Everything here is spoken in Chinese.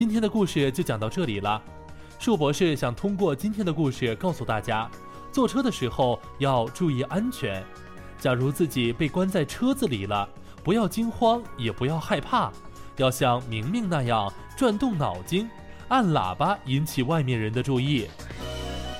今天的故事就讲到这里了。树博士想通过今天的故事告诉大家，坐车的时候要注意安全。假如自己被关在车子里了，不要惊慌，也不要害怕，要像明明那样转动脑筋，按喇叭引起外面人的注意。